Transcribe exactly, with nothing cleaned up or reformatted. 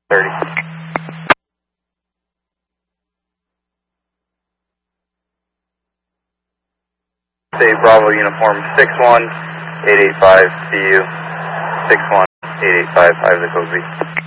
thirty. Say Bravo Uniform six one eight eight five, C U six one eight eight five, I have the code V.